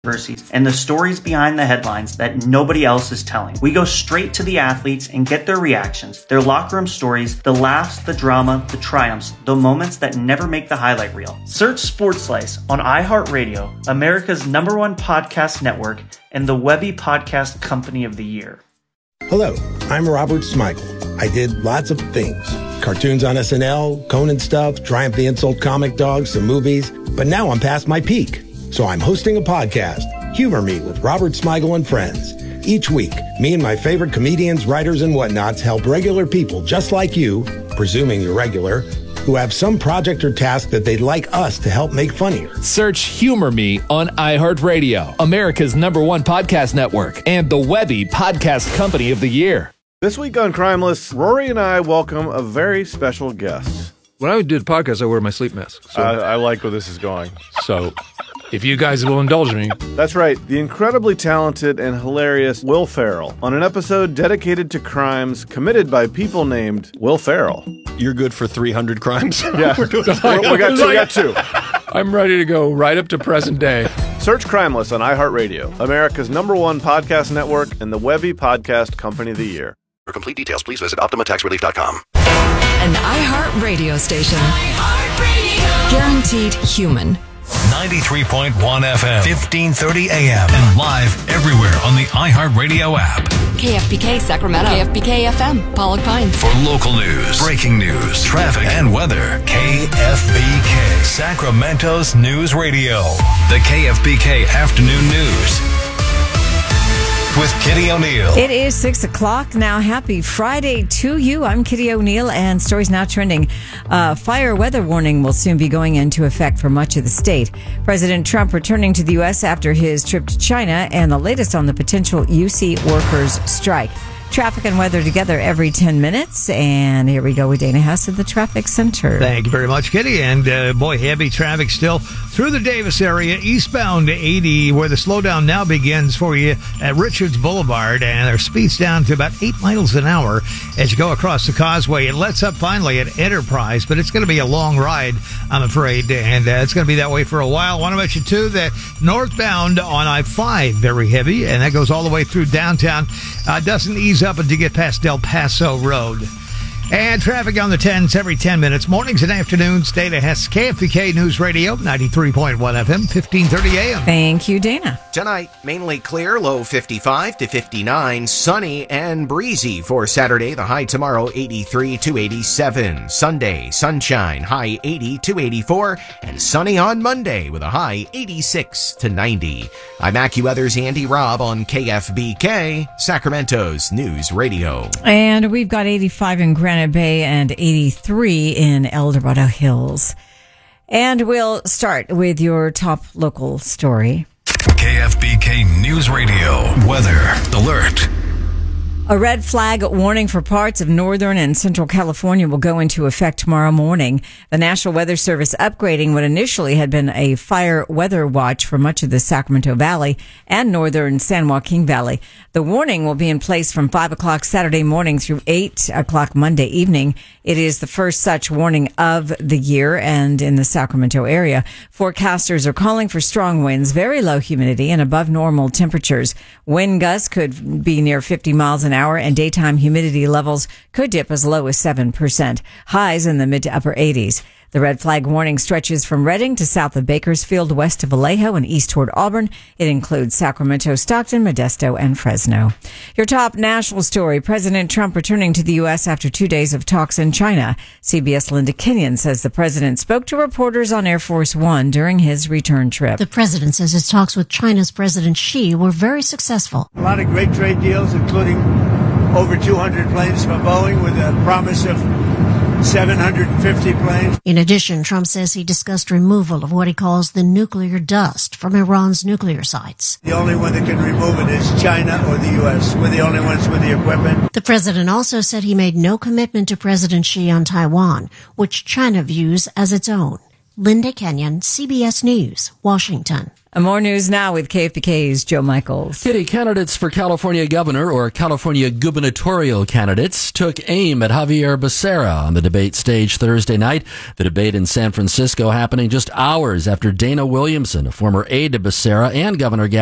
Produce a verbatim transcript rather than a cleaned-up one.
controversies and the stories behind the headlines that nobody else is telling. We go straight to the athletes and get their reactions, their locker room stories, the laughs, the drama, the triumphs, the moments that never make the highlight reel. Search Sports Slice on iHeartRadio, America's number one podcast network, and the Webby Podcast Company of the Year. Hello, I'm Robert Smigel. I did lots of things. Cartoons on S N L, Conan stuff, Triumph the Insult comic dogs, some movies. But now I'm past my peak. So I'm hosting a podcast, Humor Me with Robert Smigel and Friends. Each week, me and my favorite comedians, writers, and whatnots help regular people just like you, presuming you're regular, who have some project or task that they'd like us to help make funnier. Search Humor Me on iHeartRadio, America's number one podcast network, and the Webby Podcast Company of the Year. This week on Crimeless, Rory and I welcome a very special guest. When I do the podcast, I wear my sleep mask. So, I, I like where this is going. So, if you guys will indulge me. That's right, the incredibly talented and hilarious Will Ferrell on an episode dedicated to crimes committed by people named Will Ferrell. You're good for three hundred crimes? Yeah, we're doing we got two. We got two. I'm ready to go right up to present day. Search Crimeless on iHeartRadio, America's number one podcast network, and the Webby Podcast Company of the Year. For complete details, please visit Optima Tax Relief dot com. An iHeart Radio station. iHeart Radio. Guaranteed human. ninety-three point one F M, fifteen thirty A M, and live everywhere on the iHeartRadio app. K F B K Sacramento. K F B K F M, Pollock Pines. For local news, breaking news, traffic, and weather, K F B K, Sacramento's News Radio. The K F B K Afternoon News with Kitty O'Neill. It is six o'clock now. Happy Friday to you. I'm Kitty O'Neill, and stories now trending. Uh, fire weather warning will soon be going into effect for much of the state. President Trump returning to the U S after his trip to China, and the latest on the potential U C workers' strike. Traffic and weather together every ten minutes. And here we go with Dana Hess at the Traffic Center. Thank you very much, Kitty. And uh, boy, heavy traffic still through the Davis area, eastbound eighty, where the slowdown now begins for you at Richards Boulevard. And their speed's down to about eight miles an hour as you go across the causeway. It lets up finally at Enterprise, but it's going to be a long ride, I'm afraid. And uh, it's going to be that way for a while. I want to mention, too, that northbound on I five, very heavy, and that goes all the way through downtown. Uh, doesn't ease up until you get past Del Paso Road. And traffic on the tens every ten minutes. Mornings and afternoons. Dana Hess, K F B K News Radio, ninety-three point one F M, fifteen thirty A M. Thank you, Dana. Tonight, mainly clear, low fifty-five to fifty-nine, sunny and breezy for Saturday. The high tomorrow, eighty-three to eighty-seven. Sunday, sunshine, high eighty to eighty-four, and sunny on Monday with a high eighty-six to ninety. I'm AccuWeather's Andy Robb on K F B K, Sacramento's News Radio. And we've got eighty-five in Granite Bay and eighty-three in El Dorado Hills. And we'll start with your top local story. K F B K News Radio weather alert. A red flag warning for parts of northern and central California will go into effect tomorrow morning. The National Weather Service upgrading what initially had been a fire weather watch for much of the Sacramento Valley and northern San Joaquin Valley. The warning will be in place from five o'clock Saturday morning through eight o'clock Monday evening. It is the first such warning of the year and in the Sacramento area. Forecasters are calling for strong winds, very low humidity, and above normal temperatures. Wind gusts could be near fifty miles an hour, and daytime humidity levels could dip as low as seven percent. Highs in the mid to upper eighties. The red flag warning stretches from Redding to south of Bakersfield, west of Vallejo, and east toward Auburn. It includes Sacramento, Stockton, Modesto, and Fresno. Your top national story, President Trump returning to the U S after two days of talks in China. C B S Linda Kenyon says the president spoke to reporters on Air Force One during his return trip. The president says his talks with China's President Xi were very successful. A lot of great trade deals, including over two hundred planes from Boeing with a promise of seven hundred fifty planes. In addition, Trump says he discussed removal of what he calls the nuclear dust from Iran's nuclear sites. The only one that can remove it is China or the U S. We're the only ones with the equipment. The president also said he made no commitment to President Xi on Taiwan, which China views as its own. Linda Kenyon, C B S News, Washington. More news now with K F B K's Joe Michaels. Kitty, candidates for California governor or California gubernatorial candidates took aim at Javier Becerra on the debate stage Thursday night. The debate in San Francisco happening just hours after Dana Williamson, a former aide to Becerra, and Governor Gavin